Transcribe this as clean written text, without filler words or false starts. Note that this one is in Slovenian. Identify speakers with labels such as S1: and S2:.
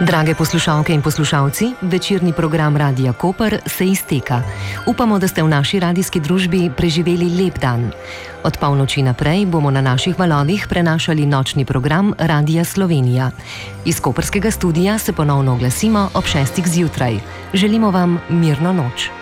S1: Drage poslušalke in poslušalci, večerni program Radia Koper se izteka. Upamo, da ste v naši radijski družbi preživeli lep dan. Od polnoči naprej bomo na naših valovih prenašali nočni program Radia Slovenija. Iz koperskega studia se ponovno oglasimo ob 6. zjutraj. Želimo vam mirno noč.